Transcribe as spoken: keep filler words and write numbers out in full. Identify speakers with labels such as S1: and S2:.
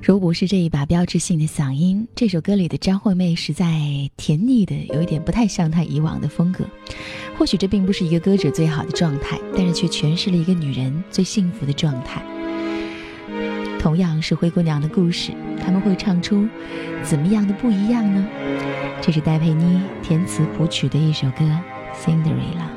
S1: 如果不是这一把标志性的嗓音，这首歌里的张惠妹实在甜腻的有一点不太像她以往的风格。或许这并不是一个歌者最好的状态，但是却诠释了一个女人最幸福的状态。同样是灰姑娘的故事，他们会唱出怎么样的不一样呢？这是戴佩妮填词谱曲的一首歌《Cinderella》。